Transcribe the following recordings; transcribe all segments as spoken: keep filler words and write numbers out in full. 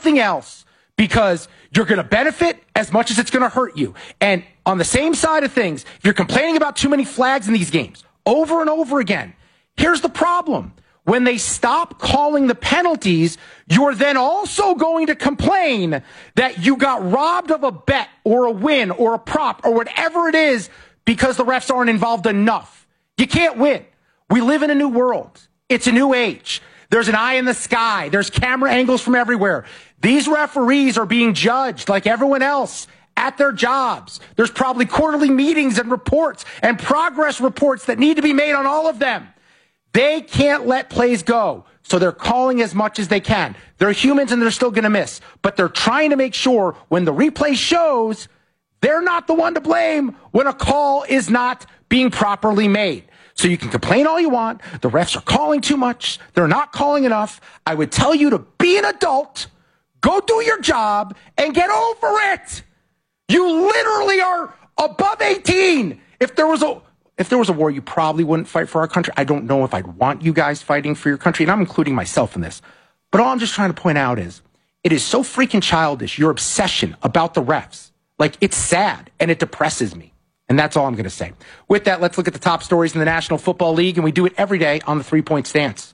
something else because you're going to benefit as much as it's going to hurt you. And on the same side of things, if you're complaining about too many flags in these games over and over again, here's the problem. When they stop calling the penalties, you're then also going to complain that you got robbed of a bet or a win or a prop or whatever it is because the refs aren't involved enough. You can't win. We live in a new world. It's a new age. There's an eye in the sky. There's camera angles from everywhere. These referees are being judged like everyone else at their jobs. There's probably quarterly meetings and reports and progress reports that need to be made on all of them. They can't let plays go, so they're calling as much as they can. They're humans and they're still going to miss, but they're trying to make sure when the replay shows, they're not the one to blame when a call is not being properly made. So you can complain all you want. The refs are calling too much. They're not calling enough. I would tell you to be an adult, go do your job, and get over it. You literally are above eighteen. If there was a... If there was a war, you probably wouldn't fight for our country. I don't know if I'd want you guys fighting for your country, and I'm including myself in this. But all I'm just trying to point out is it is so freaking childish, your obsession about the refs. Like, it's sad, and it depresses me. And that's all I'm going to say. With that, let's look at the top stories in the National Football League, and we do it every day on the three-point stance.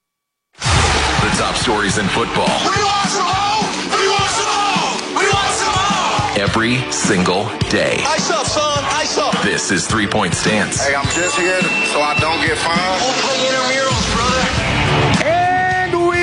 The top stories in football. We want some more! We want some more! We want some more! Every single day. Ice up, son! Ice up! This is Three Point Stance. Hey, I'm just here so I don't get fined. We'll play intramurals, brother. And we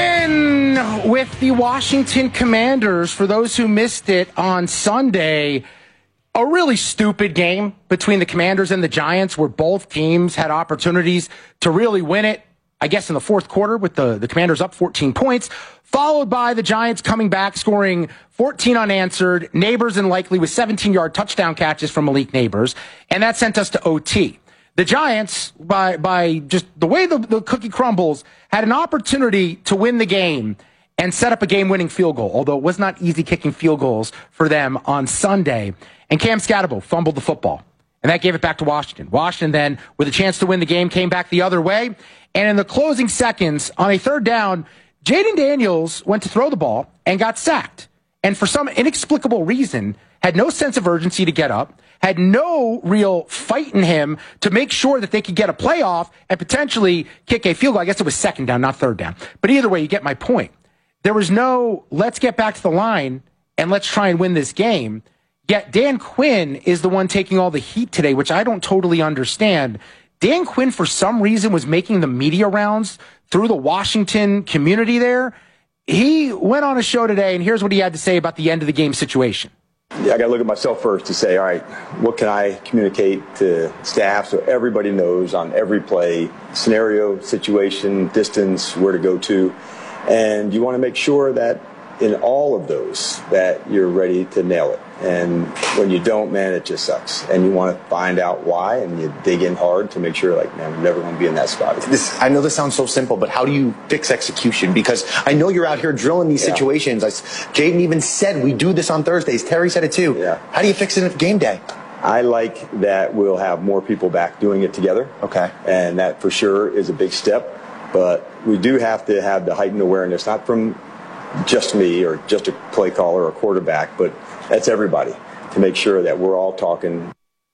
begin with the Washington Commanders. For those who missed it on Sunday, a really stupid game between the Commanders and the Giants where both teams had opportunities to really win it. I guess in the fourth quarter with the, the Commanders up fourteen points, followed by the Giants coming back, scoring fourteen unanswered, Neighbors and Likely with seventeen-yard touchdown catches from Malik Neighbors, and that sent us to O T. The Giants, by by just the way the, the cookie crumbles, had an opportunity to win the game and set up a game-winning field goal, although it was not easy kicking field goals for them on Sunday. And Cam Scatterbo fumbled the football, and that gave it back to Washington. Washington then, with a chance to win the game, came back the other way. And in the closing seconds, on a third down, Jaden Daniels went to throw the ball and got sacked. And for some inexplicable reason, had no sense of urgency to get up, had no real fight in him to make sure that they could get a playoff and potentially kick a field goal. I guess it was second down, not third down. But either way, you get my point. There was no, let's get back to the line and let's try and win this game. Yet Dan Quinn is the one taking all the heat today, which I don't totally understand. Dan Quinn, for some reason, was making the media rounds through the Washington community there. He went on a show today, and here's what he had to say about the end of the game situation. Yeah, I got to look at myself first to say, all right, what can I communicate to staff so everybody knows on every play, scenario, situation, distance, where to go to. And you want to make sure that in all of those that you're ready to nail it. And when you don't, man, it just sucks. And you want to find out why, and you dig in hard to make sure, like, man, we're never going to be in that spot. This, I know this sounds so simple, but how do you fix execution? Because I know you're out here drilling these yeah. situations. I, Jaden even said we do this on Thursdays. Terry said it too. Yeah. How do you fix it at game day? I like that we'll have more people back doing it together. Okay. And that for sure is a big step. But we do have to have the heightened awareness, not from just me or just a play caller or a quarterback, but that's everybody, to make sure that we're all talking.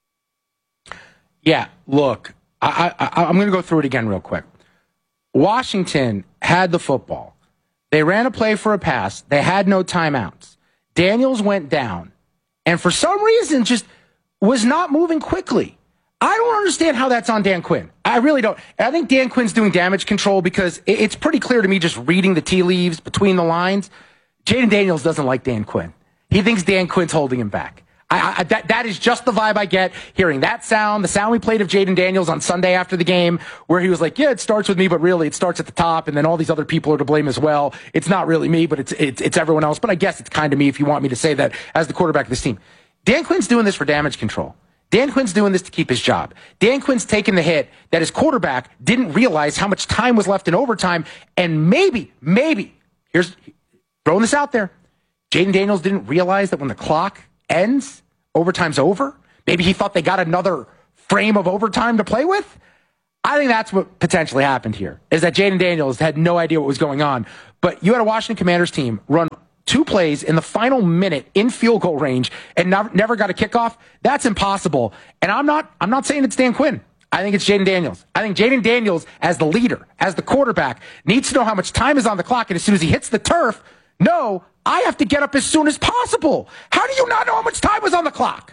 Yeah, look, I, I, I'm going to go through it again real quick. Washington had the football. They ran a play for a pass. They had no timeouts. Daniels went down, and for some reason just was not moving quickly. I don't understand how that's on Dan Quinn. I really don't. I think Dan Quinn's doing damage control because it's pretty clear to me just reading the tea leaves between the lines. Jaden Daniels doesn't like Dan Quinn. He thinks Dan Quinn's holding him back. I, I, that, that is just the vibe I get hearing that sound, the sound we played of Jaden Daniels on Sunday after the game, where he was like, yeah, it starts with me, but really it starts at the top, and then all these other people are to blame as well. It's not really me, but it's, it's, it's everyone else. But I guess it's kind of me if you want me to say that as the quarterback of this team. Dan Quinn's doing this for damage control. Dan Quinn's doing this to keep his job. Dan Quinn's taking the hit that his quarterback didn't realize how much time was left in overtime, and maybe, maybe, here's throwing this out there, Jaden Daniels didn't realize that when the clock ends, overtime's over. Maybe he thought they got another frame of overtime to play with. I think that's what potentially happened here, is that Jaden Daniels had no idea what was going on. But you had a Washington Commanders team run two plays in the final minute in field goal range and never, never got a kickoff, that's impossible. And I'm not, I'm not saying it's Dan Quinn. I think it's Jayden Daniels. I think Jayden Daniels, as the leader, as the quarterback, needs to know how much time is on the clock. And as soon as he hits the turf, no, I have to get up as soon as possible. How do you not know how much time was on the clock?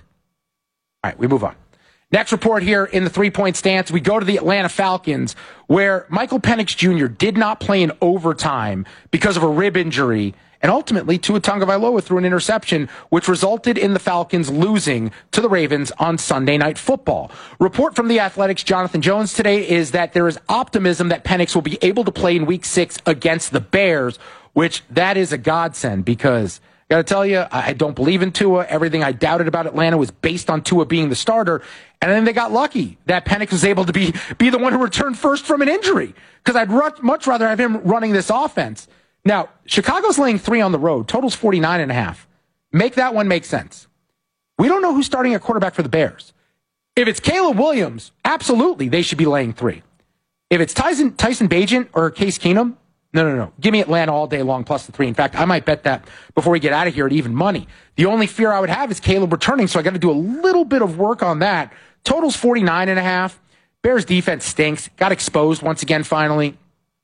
All right, we move on. Next report here in the three-point stance, we go to the Atlanta Falcons, where Michael Penix Junior did not play in overtime because of a rib injury, and ultimately Tua Tagovailoa threw an interception, which resulted in the Falcons losing to the Ravens on Sunday Night Football. Report from The Athletic's Jonathan Jones today is that there is optimism that Penix will be able to play in Week six against the Bears, which that is a godsend because I got to tell you, I don't believe in Tua. Everything I doubted about Atlanta was based on Tua being the starter. And then they got lucky that Penix was able to be, be the one who returned first from an injury because I'd ru- much rather have him running this offense. Now, Chicago's laying three on the road. Total's forty-nine and a half. Make that one make sense. We don't know who's starting at quarterback for the Bears. If it's Caleb Williams, absolutely, they should be laying three. If it's Tyson, Tyson Bagent or Case Keenum, no, no, no. Give me Atlanta all day long plus the three. In fact, I might bet that before we get out of here at even money. The only fear I would have is Caleb returning, so I got to do a little bit of work on that. Total's forty-nine and a half. Bears defense stinks. Got exposed once again finally.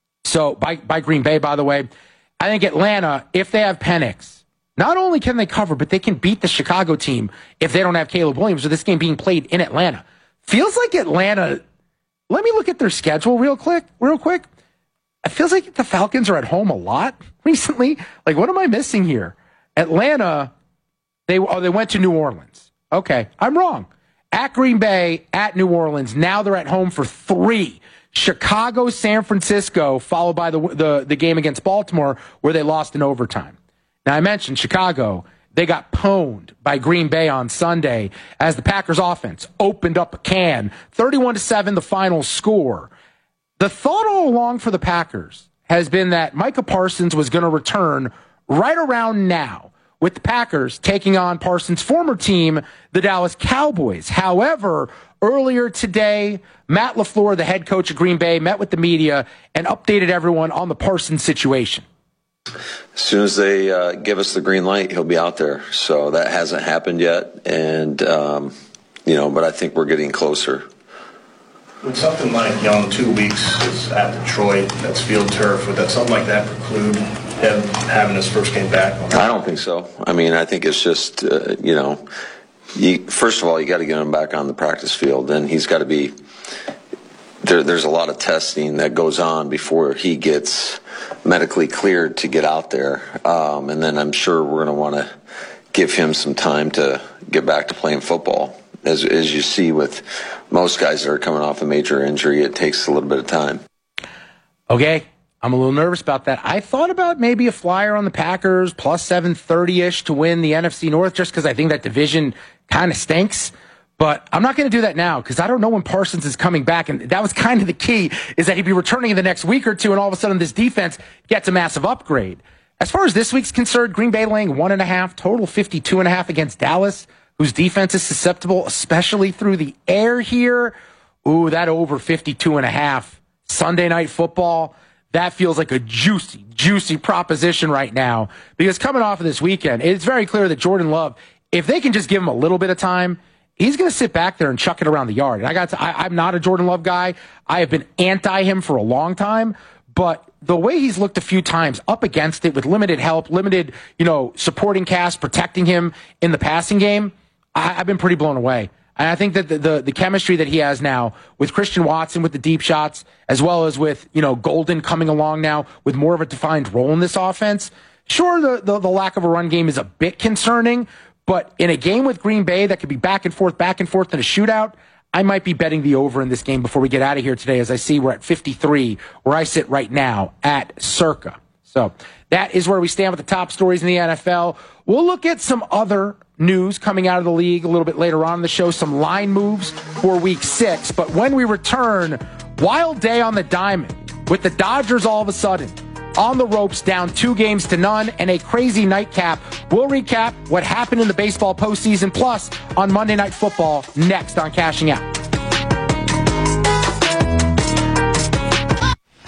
So by, by Green Bay, by the way. I think Atlanta, if they have Penix, not only can they cover, but they can beat the Chicago team if they don't have Caleb Williams, with this game being played in Atlanta. Feels like Atlanta, let me look at their schedule real quick, real quick. It feels like the Falcons are at home a lot recently. Like, what am I missing here? Atlanta, they oh, they went to New Orleans. Okay, I'm wrong. At Green Bay, at New Orleans. Now they're at home for three. Chicago, San Francisco, followed by the, the, the game against Baltimore, where they lost in overtime. Now, I mentioned Chicago. They got pwned by Green Bay on Sunday as the Packers offense opened up a can. thirty-one to seven, the final score. The thought all along for the Packers has been that Micah Parsons was going to return right around now, with the Packers taking on Parsons' former team, the Dallas Cowboys. However, earlier today, Matt LaFleur, the head coach of Green Bay, met with the media and updated everyone on the Parsons situation. As soon as they uh, give us the green light, he'll be out there. So that hasn't happened yet, and um, you know, but I think we're getting closer. Would something like, you know, two weeks is at Detroit, that's field turf, would that something like that preclude him having his first game back? I don't think so. I mean, I think it's just, uh, you know, you, first of all, you got to get him back on the practice field. Then he's got to be, there, there's a lot of testing that goes on before he gets medically cleared to get out there. Um, and then I'm sure we're going to want to give him some time to get back to playing football. As, as you see with most guys that are coming off a major injury, it takes a little bit of time. Okay, I'm a little nervous about that. I thought about maybe a flyer on the Packers, plus seven thirty-ish to win the N F C North, just because I think that division kind of stinks. But I'm not going to do that now because I don't know when Parsons is coming back. And that was kind of the key, is that he'd be returning in the next week or two, and all of a sudden this defense gets a massive upgrade. As far as this week's concerned, Green Bay laying one and a half, total fifty-two and a half against Dallas, whose defense is susceptible, especially through the air here. Ooh, that over fifty-two and a half. Sunday Night Football, that feels like a juicy, juicy proposition right now. Because coming off of this weekend, it's very clear that Jordan Love, if they can just give him a little bit of time, he's going to sit back there and chuck it around the yard. And I got to, I, I'm not a Jordan Love guy. I have been anti him for a long time. But the way he's looked a few times up against it with limited help, limited, you know, supporting cast, protecting him in the passing game, I, I've been pretty blown away. And I think that the, the the chemistry that he has now with Christian Watson with the deep shots, as well as with, you know, Golden coming along now with more of a defined role in this offense. Sure, the, the, the lack of a run game is a bit concerning, but in a game with Green Bay that could be back and forth, back and forth in a shootout, I might be betting the over in this game before we get out of here today, as I see we're at fifty-three, where I sit right now at Circa. So that is where we stand with the top stories in the N F L. We'll look at some other news coming out of the league a little bit later on in the show, some line moves for week six. But when we return, wild day on the diamond with the Dodgers all of a sudden on the ropes, down two games to none, and a crazy nightcap. We'll recap what happened in the baseball postseason, plus on Monday Night Football, next on Cashing Out.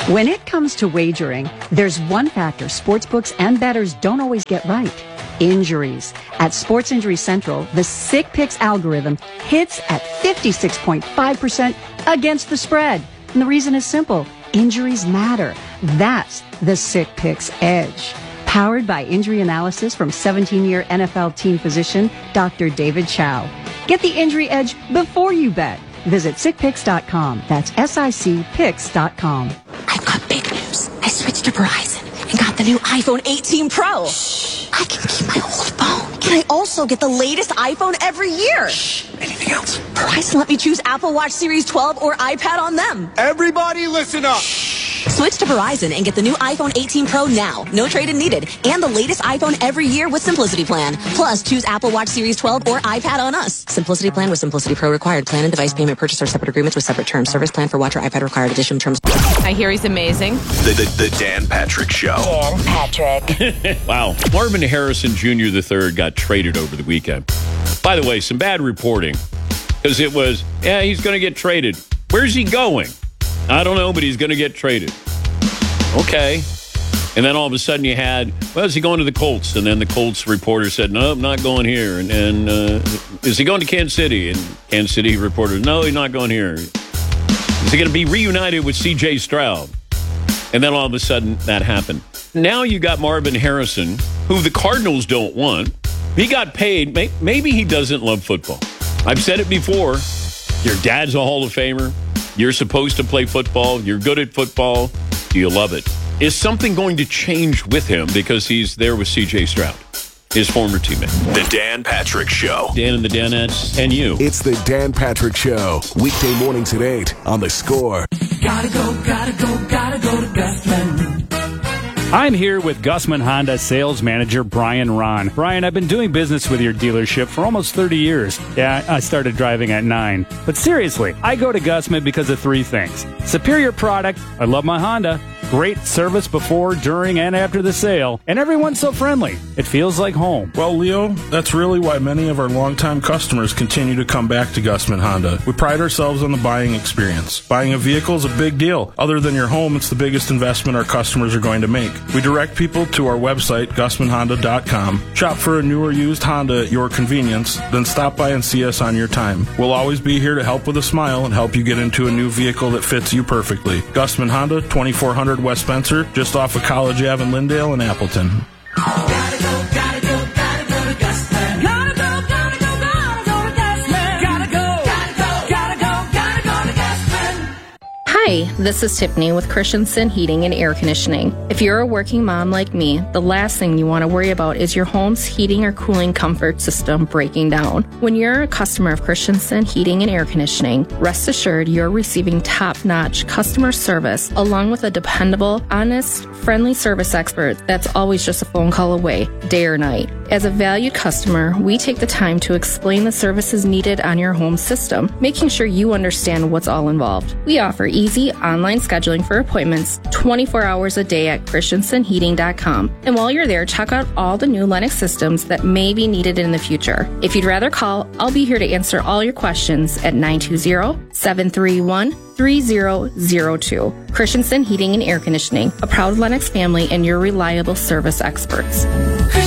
When it comes to wagering, there's one factor sportsbooks and bettors don't always get right. Injuries. At Sports Injury Central, the Sick Picks algorithm hits at fifty-six point five percent against the spread. And the reason is simple. Injuries matter. That's the Sick Picks edge. Powered by injury analysis from seventeen-year N F L team physician, Doctor David Chow. Get the injury edge before you bet. Visit sick picks dot com. That's S I C picks dot com. I've got big news. I switched to Verizon and got the new iPhone eighteen Pro. Shh. I can keep my old phone. Can I also get the latest iPhone every year? Shh. Anything else? Verizon let me choose Apple Watch Series twelve or iPad on them. Everybody listen up. Switch to Verizon and get the new iPhone eighteen Pro now. No trade-in needed. And the latest iPhone every year with Simplicity Plan. Plus, choose Apple Watch Series twelve or iPad on us. Simplicity Plan with Simplicity Pro required. Plan and device payment purchase are separate agreements with separate terms. Service plan for watch or iPad required. Additional terms. I hear he's amazing. The, the, the Dan Patrick Show. Dan Patrick. Wow. Marvin Harrison Junior the third got traded over the weekend. By the way, some bad reporting. Because it was, yeah, he's going to get traded. Where's he going? I don't know, but he's going to get traded. Okay. And then all of a sudden you had, well, is he going to the Colts? And then the Colts reporter said, no, I'm not going here. And, and uh, is he going to Kansas City? And Kansas City reporter, no, he's not going here. Is he going to be reunited with C J Stroud? And then all of a sudden that happened. Now you got Marvin Harrison, who the Cardinals don't want. He got paid. Maybe he doesn't love football. I've said it before. Your dad's a Hall of Famer. You're supposed to play football. You're good at football. Do you love it? Is something going to change with him because he's there with C J Stroud, his former teammate? The Dan Patrick Show. Dan and the Danettes and you. It's the Dan Patrick Show. Weekday mornings at eight on The Score. Gotta go, gotta go, gotta go to Gusman. I'm here with Gusman Honda sales manager Brian Ron. Brian, I've been doing business with your dealership for almost thirty years. Yeah, I started driving at nine. But seriously, I go to Gusman because of three things. Superior product, I love my Honda. Great service before, during, and after the sale. And everyone's so friendly. It feels like home. Well, Leo, that's really why many of our longtime customers continue to come back to Gusman Honda. We pride ourselves on the buying experience. Buying a vehicle is a big deal. Other than your home, it's the biggest investment our customers are going to make. We direct people to our website, gusman honda dot com. Shop for a new or used Honda at your convenience, then stop by and see us on your time. We'll always be here to help with a smile and help you get into a new vehicle that fits you perfectly. Gusman Honda, twenty-four hundred West Spencer, just off of College Ave in Lindale and Appleton. Gotta go, gotta go, gotta go to Gusman. Gotta go, gotta go, gotta go to Gusman. Gotta go, gotta go, gotta go, gotta go to Gusman. Hi, this is Tiffany with Christensen Heating and Air Conditioning. If you're a working mom like me, the last thing you want to worry about is your home's heating or cooling comfort system breaking down. When you're a customer of Christensen Heating and Air Conditioning, rest assured you're receiving top-notch customer service along with a dependable, honest, friendly service expert that's always just a phone call away, day or night. As a valued customer, we take the time to explain the services needed on your home system, making sure you understand what's all involved. We offer easy online scheduling for appointments twenty-four hours a day at christensen heating dot com. And while you're there, check out all the new Lennox systems that may be needed in the future. If you'd rather call, I'll be here to answer all your questions at nine two zero, seven three one, three zero zero two. Christensen Heating and Air Conditioning, a proud Lennox family and your reliable service experts.